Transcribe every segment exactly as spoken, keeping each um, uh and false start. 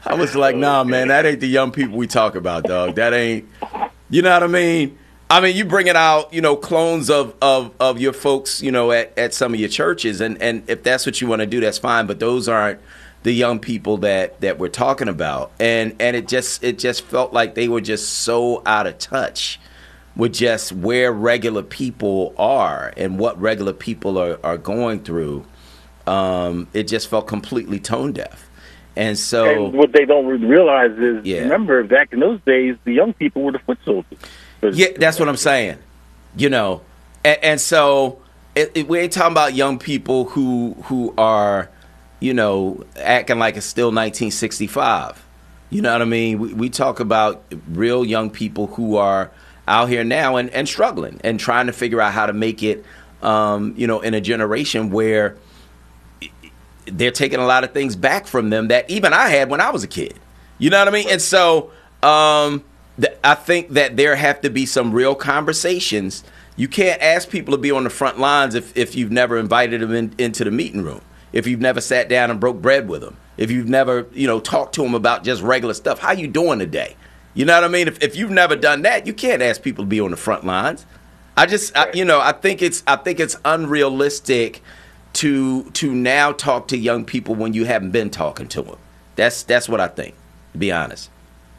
I was like, nah, man, that ain't the young people we talk about, dog. That ain't, you know what I mean? I mean, you bringing out, you know, clones of, of, of your folks, you know, at, at some of your churches. And, and if that's what you want to do, that's fine. But those aren't the young people that, that we're talking about. And and it just it just felt like they were just so out of touch with just where regular people are and what regular people are, are going through. Um, it just felt completely tone deaf. And so and what they don't realize is, yeah. remember, back in those days, the young people were the foot soldiers. Yeah, that's what I'm saying. You know, and, and so it, it, we ain't talking about young people who who are, you know, acting like it's still nineteen sixty-five. You know what I mean? We, we talk about real young people who are out here now and, and struggling and trying to figure out how to make it, um, you know, in a generation where they're taking a lot of things back from them that even I had when I was a kid. You know what I mean? And so um, th- I think that there have to be some real conversations. You can't ask people to be on the front lines if, if you've never invited them in, into the meeting room, if you've never sat down and broke bread with them, if you've never, you know, talked to them about just regular stuff. How you doing today? You know what I mean? If if you've never done that, you can't ask people to be on the front lines. I just, I, you know, I think it's I think it's unrealistic to to now talk to young people when you haven't been talking to them. That's that's what I think, to be honest.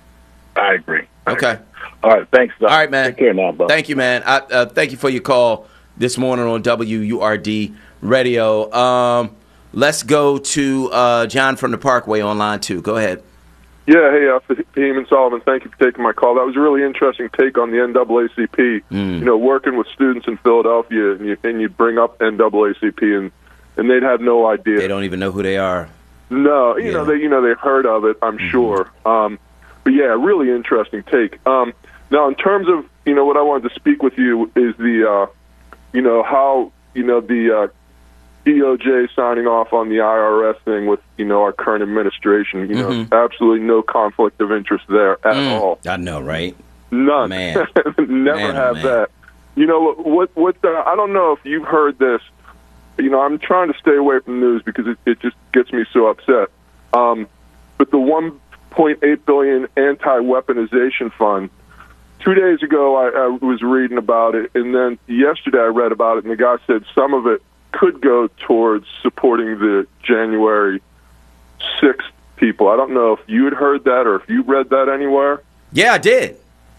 I agree. Okay. All right. Thanks, Doc. All right, man. Take care now, bro. Thank you, man. I, uh, thank you for your call this morning on W U R D Radio. Um, let's go to uh, John from the Parkway on line two. Go ahead. Yeah, hey, uh, Fahim and Solomon, thank you for taking my call. That was a really interesting take on the N double A C P. Mm. You know, working with students in Philadelphia, and you, and you bring up N double A C P, and, and they'd have no idea. They don't even know who they are. No, you yeah. know, they you know they've heard of it, I'm mm-hmm. sure. Um, but yeah, really interesting take. Um, now, in terms of you know what I wanted to speak with you is the uh, you know how you know the uh, D O J signing off on the I R S thing with, you know, our current administration. You know, mm-hmm. absolutely no conflict of interest there at mm, all. I know, right? None. Man. Never man, have man. that. You know, what, what, uh, I don't know if you've heard this. You know, I'm trying to stay away from the news because it, it just gets me so upset. Um, but the one point eight billion dollars anti-weaponization fund, two days ago I, I was reading about it, and then yesterday I read about it, and the guy said some of it could go towards supporting the January sixth people. I don't know if you had heard that or if you read that anywhere. Yeah, I did.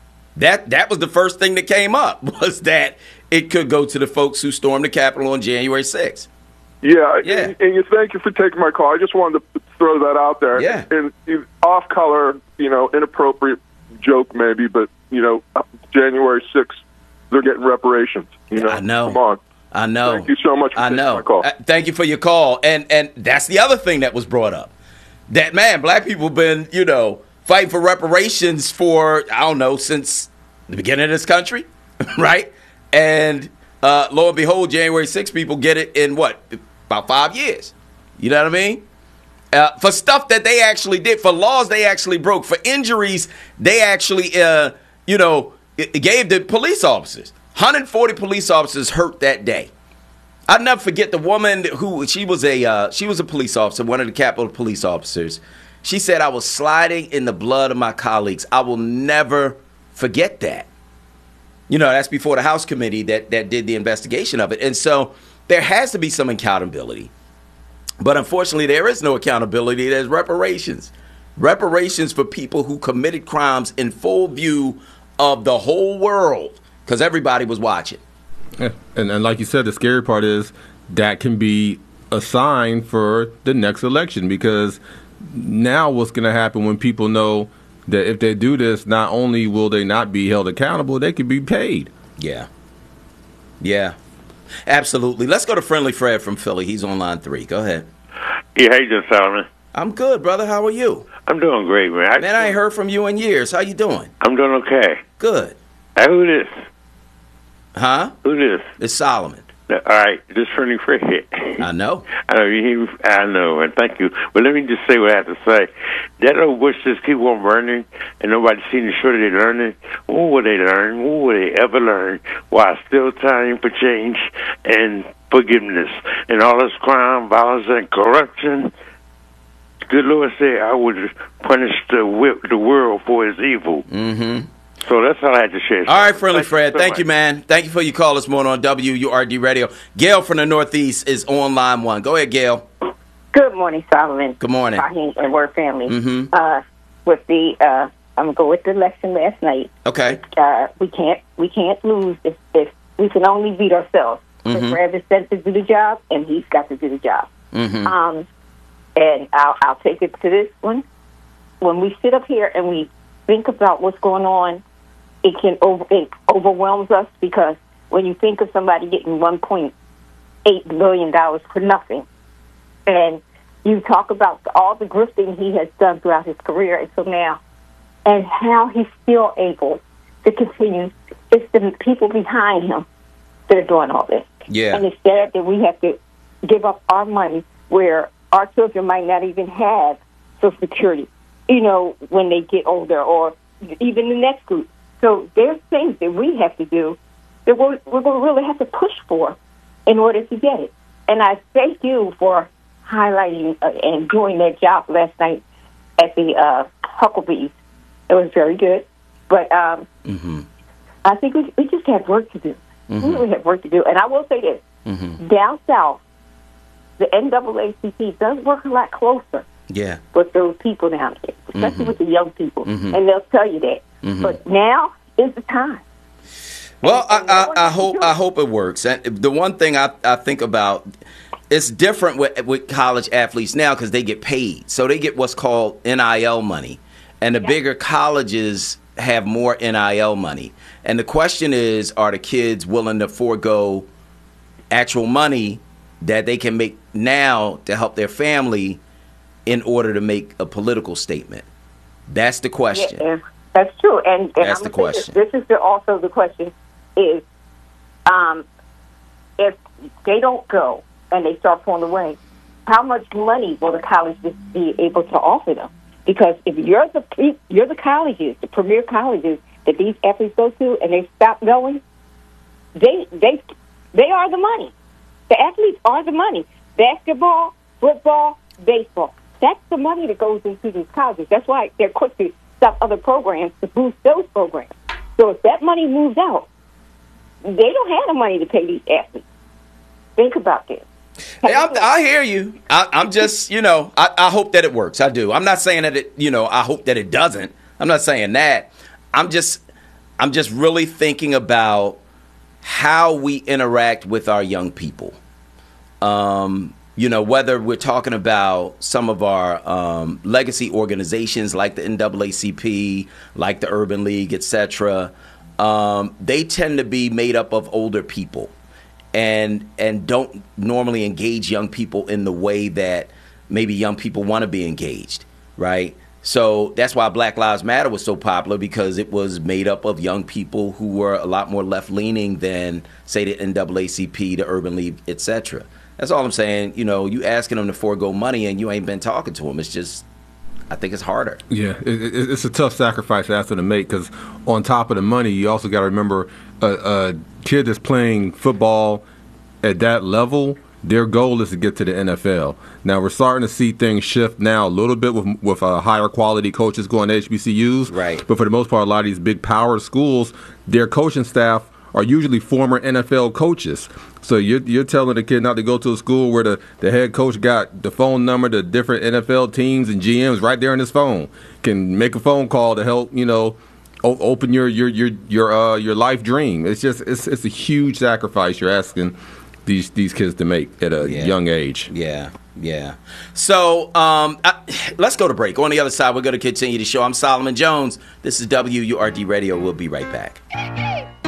That that was the first thing that came up, was that it could go to the folks who stormed the Capitol on January sixth. Yeah, yeah. And, and you thank you for taking my call. I just wanted to throw that out there. Yeah. And, and off-color, you know, inappropriate joke maybe, but, you know, January sixth, they're getting reparations. You know, I know. Come on. I know. Thank you so much for I taking know. my call. Uh, thank you for your call. And and that's the other thing that was brought up. That, man, black people have been, you know, fighting for reparations for, I don't know, since the beginning of this country, right? And uh, lo and behold, January sixth people get it in, what, about five years. You know what I mean? Uh, for stuff that they actually did, for laws they actually broke, for injuries they actually, uh, you know, gave the police officers. one hundred forty police officers hurt that day. I'll never forget the woman who, she was a uh, she was a police officer, one of the Capitol police officers. She said, I was sliding in the blood of my colleagues. I will never forget that. You know, that's before the House committee that, that did the investigation of it. And so there has to be some accountability. But unfortunately, there is no accountability. There's reparations. Reparations for people who committed crimes in full view of the whole world. Because everybody was watching. Yeah. And, and like you said, the scary part is that can be a sign for the next election, because now what's going to happen when people know that if they do this, not only will they not be held accountable, they could be paid. Yeah. Yeah. Absolutely. Let's go to Friendly Fred from Philly. He's on line three. Go ahead. Yeah, how you doing, Solomon? I'm good, brother. How are you? I'm doing great, man. I, man, I ain't heard from you in years. How you doing? I'm doing okay. Good. Hey, who this? Huh? Who this? It's Solomon. All right, this Friendly Fred. I know. I know. You, I know, and thank you. But let me just say what I have to say. That old bush just keep on burning, and nobody seems to sure they learning. What will they learn? What will they ever learn? Why still time for change and forgiveness and all this crime, violence, and corruption? Good Lord said I would punish the wi- the world for its evil. Mm-hmm. So that's all I had to share. All right, Friendly Thank you Fred. so Thank much. you, man. Thank you for your call this morning on W U R D Radio. Gail from the Northeast is on line one. Go ahead, Gail. Good morning, Solomon. Good morning. Fahim and Word family. Mm-hmm. Uh, with the, uh, I'm gonna go with the election last night. Okay. Uh, we can't, we can't lose if, if we can only beat ourselves. Mm-hmm. The Brad is sent to do the job, and he's got to do the job. Mm-hmm. Um, and I'll, I'll take it to this one. When we sit up here and we think about what's going on, it can over, it overwhelms us, because when you think of somebody getting one point eight billion dollars for nothing, and you talk about all the grifting he has done throughout his career until now, and how he's still able to continue, it's the people behind him that are doing all this. Yeah. And it's sad that we have to give up our money where our children might not even have Social Security, you know, when they get older, or even the next group. So there's things that we have to do that we're, we're going to really have to push for in order to get it. And I thank you for highlighting uh, and doing that job last night at the uh, Hucklebees. It was very good. But um, Mm-hmm. I think we, we just have work to do. Mm-hmm. We really have work to do. And I will say this. Mm-hmm. Down south, the N double A C P does work a lot closer Yeah. with those people down there, especially Mm-hmm. with the young people. Mhm. And they'll tell you that. Mhm. But now is the time. Well, I, And- and I, what I you hope do- I hope it works. And the one thing I, I think about, it's different with, with college athletes now because they get paid. So they get what's called N I L money. And the bigger colleges have more N I L money. And the question is, are the kids willing to forego actual money that they can make now to help their family in order to make a political statement? That's the question. Yeah, that's true. And, and That's I'm the gonna say question. This, this is the, also the question is, um, if they don't go and they start pulling away, how much money will the colleges be able to offer them? Because if you're the pre- you're the colleges, the premier colleges that these athletes go to, and they stop going, they they they are the money. The athletes are the money. Basketball, football, baseball. That's the money that goes into these colleges. That's why they're quick to stop other programs to boost those programs. So if that money moves out, they don't have the money to pay these athletes. Think about this. Hey, I, I hear you. I, I'm just, you know, I, I hope that it works. I do. I'm not saying that it, you know, I hope that it doesn't. I'm not saying that. I'm just, I'm just really thinking about how we interact with our young people. Um, you know, whether we're talking about some of our um, legacy organizations like the N double A C P, like the Urban League, et cetera, um, they tend to be made up of older people. And and don't normally engage young people in the way that maybe young people want to be engaged, right? So that's why Black Lives Matter was so popular, because it was made up of young people who were a lot more left-leaning than, say, the N double A C P, the Urban League, et cetera. That's all I'm saying. You know, you asking them to forego money and you ain't been talking to them. It's just, I think it's harder. Yeah, it, it, it's a tough sacrifice to ask them to make, because on top of the money, you also got to remember a, a kid that's playing football at that level, their goal is to get to the N F L. Now, we're starting to see things shift now a little bit with with uh, higher quality coaches going to H B C Us. Right. But for the most part, a lot of these big power schools, their coaching staff are usually former N F L coaches. So you're, you're telling the kid not to go to a school where the, the head coach got the phone number to different N F L teams and G Ms right there in his phone. Can make a phone call to help, you know, o- open your your your your uh, your life dream. It's just it's it's a huge sacrifice you're asking these these kids to make at a Yeah. young age. Yeah, yeah. So um, I, let's go to break. On the other side, we're going to continue the show. I'm Solomon Jones. This is W U R D Radio. We'll be right back.